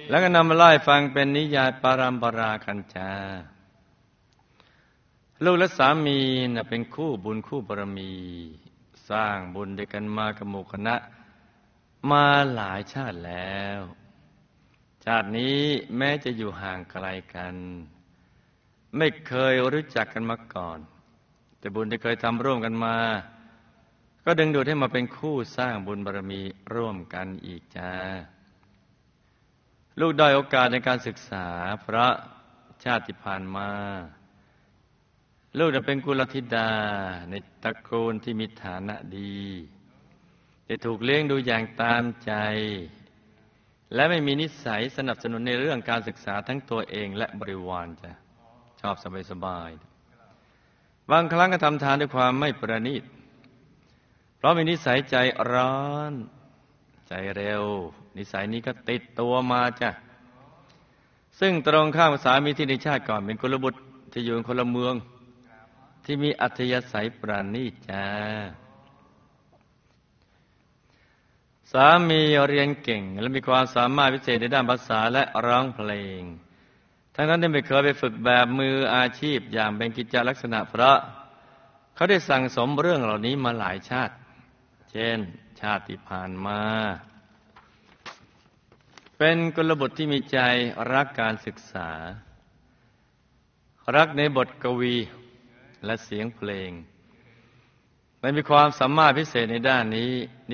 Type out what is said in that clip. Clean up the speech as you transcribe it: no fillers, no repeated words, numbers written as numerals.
แล้วก็นำมาไล่ฟังเป็นนิยายปารัมปรากันจาลูกและสามีเป็นคู่บุญคู่บารมีสร้างบุญด้วยกันมากับหมู่คณะมาหลายชาติแล้วชาตินี้แม้จะอยู่ห่างไกลกันไม่เคยรู้จักกันมาก่อนแต่บุญที่เคยทำร่วมกันมาก็ดึงดูดให้มาเป็นคู่สร้างบุญบารมีร่วมกันอีกจ้าลูกได้โอกาสในการศึกษาเพราะชาติที่ผ่านมาลูกเป็นกุลธิดาในตระกูลที่มีฐานะดีได้ถูกเลี้ยงดูอย่างตามใจและไม่มีนิสัยสนับสนุนในเรื่องการศึกษาทั้งตัวเองและบริวารจ้ะชอบสบายๆบางครั้งก็ทำทานด้วยความไม่ประณีตเพราะมีนิสัยใจร้อนใจเร็วนิสัยนี้ก็ติดตัวมาจ้ะซึ่งตรงข้ามกับสามีที่ในชาติก่อนเป็นกุลบุตรที่อยู่คนละเมืองที่มีอัธยาศัยประณีตจ้าสามีเรียนเก่งและมีความสามารถพิเศษในด้านภาษาและร้องเพลงทั้งนั้นที่ไม่เคยไปฝึกแบบมืออาชีพอย่างเป็นกิจลักษณะเพราะเขาได้สั่งสมเรื่องเหล่านี้มาหลายชาติเช่นชาติที่ผ่านมาเป็นกุลบุตรที่มีใจรักการศึกษารักในบทกวีและเสียงเพลงและมีความสามารถพิเศษในด้านนี้